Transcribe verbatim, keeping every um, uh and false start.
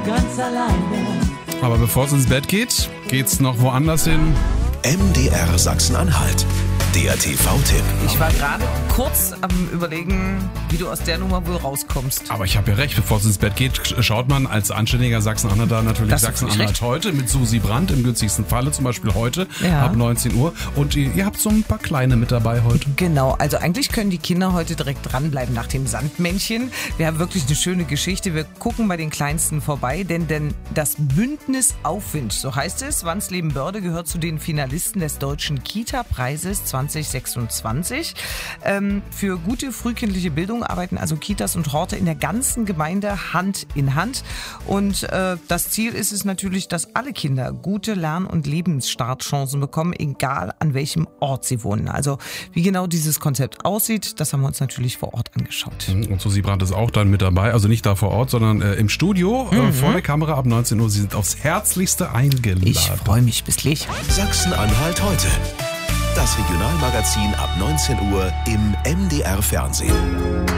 ganz alleine. Aber bevor es ins Bett geht, geht's noch woanders hin. M D R Sachsen-Anhalt. Der T V-Tipp. Ich war gerade kurz am Überlegen, wie du aus der Nummer wohl rauskommst. Aber ich habe ja recht, bevor es ins Bett geht, schaut man als anständiger Sachsen-Anhalter natürlich Das ist Sachsen-Anhalt recht. heute mit Susi Brandt im günstigsten Falle, zum Beispiel heute Ja. ab neunzehn Uhr. Und ihr, ihr habt so ein paar Kleine mit dabei heute. Genau, also eigentlich können die Kinder heute direkt dranbleiben nach dem Sandmännchen. Wir haben wirklich eine schöne Geschichte. Wir gucken bei den Kleinsten vorbei, denn, denn das Bündnis Aufwind, so heißt es, Wansleben-Börde gehört zu den Finalisten des Deutschen Kita-Preises zwanzig sechsundzwanzig. Ähm, für gute frühkindliche Bildung arbeiten also Kitas und Horte in der ganzen Gemeinde Hand in Hand. Und äh, das Ziel ist es natürlich, dass alle Kinder gute Lern- und Lebensstartchancen bekommen, egal an welchem Ort sie wohnen. Also wie genau dieses Konzept aussieht, das haben wir uns natürlich vor Ort angeschaut. Und Susi Brandt ist auch dann mit dabei, also nicht da vor Ort, sondern äh, im Studio, Mhm. äh, vor der Kamera ab neunzehn Uhr. Sie sind aufs Herzlichste eingeladen. Ich freue mich. Bis gleich. Sachsen-Anhalt heute. Das Regionalmagazin ab neunzehn Uhr im M D R Fernsehen.